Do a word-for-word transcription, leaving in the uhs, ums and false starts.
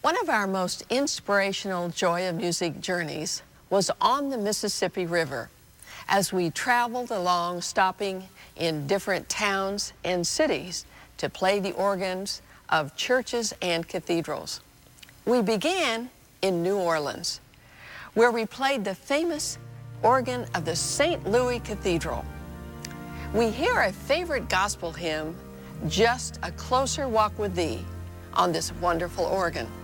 One of our most inspirational Joy of Music journeys was on the Mississippi River as we traveled along, stopping in different towns and cities to play the organs of churches and cathedrals. We began in New Orleans, where we played the famous organ of the Saint Louis Cathedral. We hear a favorite gospel hymn, Just a Closer Walk with Thee, on this wonderful organ.